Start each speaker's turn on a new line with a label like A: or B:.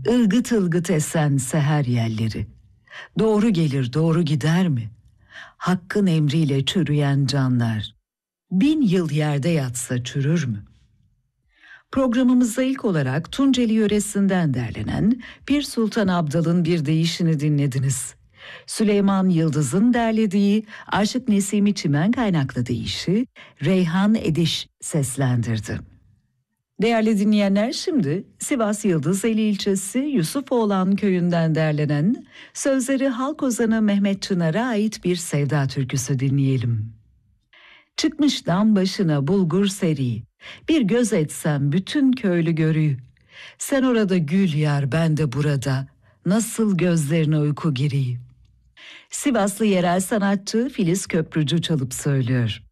A: ılgıt ılgıt esen seher yelleri. Doğru gelir doğru gider mi? Hakkın emriyle çürüyen canlar. 1000 yıl yerde yatsa çürür mü? Programımızda ilk olarak Tunceli yöresinden derlenen Pir Sultan Abdal'ın bir deyişini dinlediniz. Süleyman Yıldız'ın derlediği Aşık Nesimi Çimen kaynaklı deyişi Reyhan Ediş seslendirdi. Değerli dinleyenler, şimdi Sivas Yıldızeli ilçesi Yusufoğlan köyünden derlenen sözleri halk ozanı Mehmet Çınar'a ait bir sevda türküsü dinleyelim. Çıkmış dam başına bulgur seri, bir göz etsem bütün köylü görüyü. Sen orada gül yar, ben de burada, nasıl gözlerine uyku giriyi. Sivaslı yerel sanatçı Filiz Köprücü çalıp söylüyor.